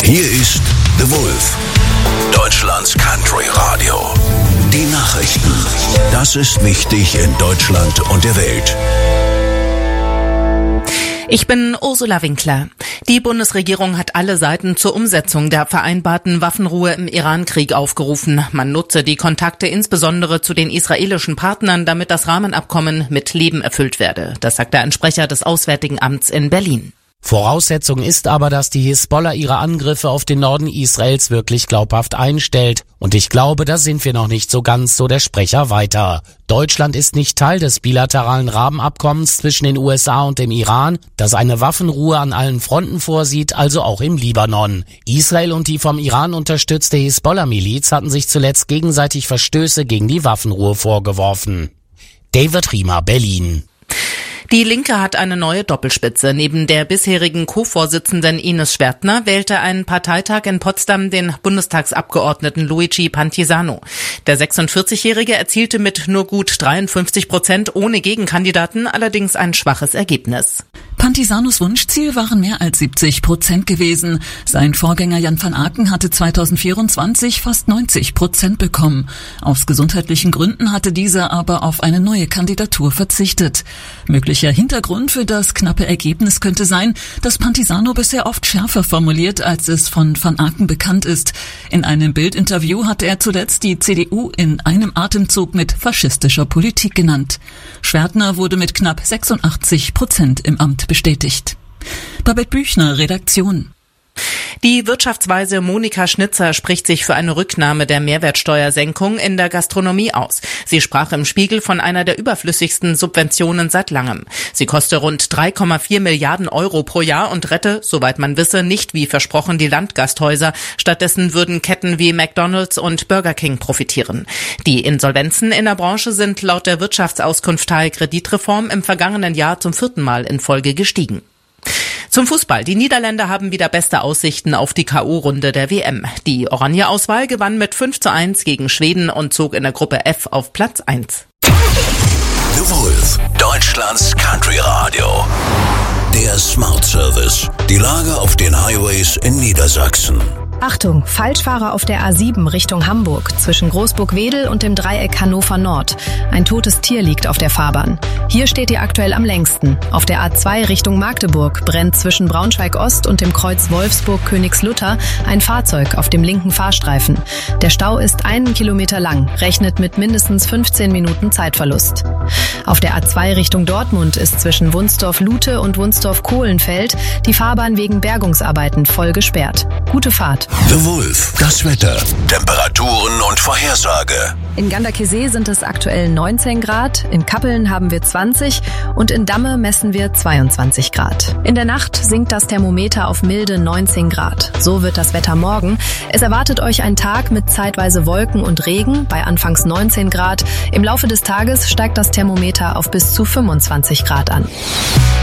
Hier ist The Wolf, Deutschlands Country Radio. Die Nachrichten. Das ist wichtig in Deutschland und der Welt. Ich bin Ursula Winkler. Die Bundesregierung hat alle Seiten zur Umsetzung der vereinbarten Waffenruhe im Iran-Krieg aufgerufen. Man nutze die Kontakte insbesondere zu den israelischen Partnern, damit das Rahmenabkommen mit Leben erfüllt werde. Das sagte ein Sprecher des Auswärtigen Amts in Berlin. Voraussetzung ist aber, dass die Hisbollah ihre Angriffe auf den Norden Israels wirklich glaubhaft einstellt. Und ich glaube, da sind wir noch nicht so ganz, so der Sprecher weiter. Deutschland ist nicht Teil des bilateralen Rahmenabkommens zwischen den USA und dem Iran, das eine Waffenruhe an allen Fronten vorsieht, also auch im Libanon. Israel und die vom Iran unterstützte Hisbollah-Miliz hatten sich zuletzt gegenseitig Verstöße gegen die Waffenruhe vorgeworfen. David Riemer, Berlin. Die Linke hat eine neue Doppelspitze. Neben der bisherigen Co-Vorsitzenden Ines Schwertner wählte ein Parteitag in Potsdam den Bundestagsabgeordneten Luigi Pantisano. Der 46-Jährige erzielte mit nur gut 53% ohne Gegenkandidaten allerdings ein schwaches Ergebnis. Pantisanos Wunschziel waren mehr als 70% gewesen. Sein Vorgänger Jan van Aken hatte 2024 fast 90% bekommen. Aus gesundheitlichen Gründen hatte dieser aber auf eine neue Kandidatur verzichtet. Möglicher Hintergrund für das knappe Ergebnis könnte sein, dass Pantisano bisher oft schärfer formuliert, als es von van Aken bekannt ist. In einem Bild-Interview hatte er zuletzt die CDU in einem Atemzug mit faschistischer Politik genannt. Schwertner wurde mit knapp 86% im Amt bestätigt. Babette Büchner, Redaktion. Die Wirtschaftsweise Monika Schnitzer spricht sich für eine Rücknahme der Mehrwertsteuersenkung in der Gastronomie aus. Sie sprach im Spiegel von einer der überflüssigsten Subventionen seit langem. Sie koste rund 3,4 Milliarden Euro pro Jahr und rette, soweit man wisse, nicht wie versprochen die Landgasthäuser. Stattdessen würden Ketten wie McDonald's und Burger King profitieren. Die Insolvenzen in der Branche sind laut der Wirtschaftsauskunft Teil Kreditreform im vergangenen Jahr zum 4. Mal in Folge gestiegen. Zum Fußball. Die Niederländer haben wieder beste Aussichten auf die K.O.-Runde der WM. Die Oranje-Auswahl gewann mit 5:1 gegen Schweden und zog in der Gruppe F auf Platz 1. The Wolf, Deutschlands Country Radio. Der Smart Service. Die Lage auf den Highways in Niedersachsen. Achtung, Falschfahrer auf der A7 Richtung Hamburg zwischen Großburg-Wedel und dem Dreieck Hannover Nord. Ein totes Tier liegt auf der Fahrbahn. Hier steht ihr aktuell am längsten. Auf der A2 Richtung Magdeburg brennt zwischen Braunschweig-Ost und dem Kreuz Wolfsburg-Königslutter ein Fahrzeug auf dem linken Fahrstreifen. Der Stau ist 1 Kilometer lang, rechnet mit mindestens 15 Minuten Zeitverlust. Auf der A2 Richtung Dortmund ist zwischen Wunsdorf-Lute und Wunsdorf-Kohlenfeld die Fahrbahn wegen Bergungsarbeiten voll gesperrt. Gute Fahrt. The Wolf, das Wetter, Temperaturen und Vorhersage. In Ganderkesee sind es aktuell 19 Grad, in Kappeln haben wir 20 und in Damme messen wir 22 Grad. In der Nacht sinkt das Thermometer auf milde 19 Grad. So wird das Wetter morgen. Es erwartet euch ein Tag mit zeitweise Wolken und Regen bei anfangs 19 Grad. Im Laufe des Tages steigt das Thermometer auf bis zu 25 Grad an.